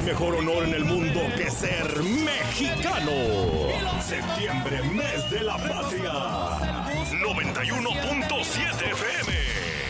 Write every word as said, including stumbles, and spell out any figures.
mejor honor en el mundo que ser mexicano. Septiembre, mes de la patria.